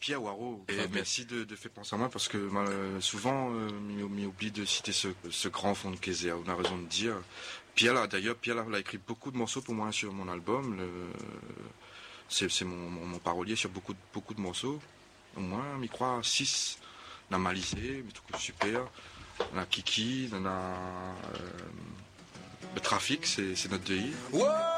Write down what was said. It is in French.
Pierre Waro. Et merci de faire penser à moi parce que souvent, m'oublie de citer ce grand fond de Kézéa. On a raison de dire. Pierre a écrit beaucoup de morceaux pour moi sur mon album. C'est mon parolier sur beaucoup de morceaux. Au moins, m'y croit 6. On a Malisé, mais tout super. On a Kiki, on a le Trafic, c'est notre DI.